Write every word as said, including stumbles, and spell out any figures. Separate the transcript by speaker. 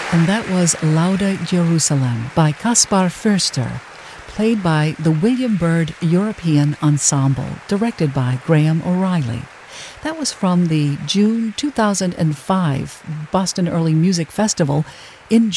Speaker 1: And that was Lauda Jerusalem by Kaspar Förster, played by the William Byrd European Ensemble, directed by Graham O'Reilly. That was from the June two thousand five Boston Early Music Festival in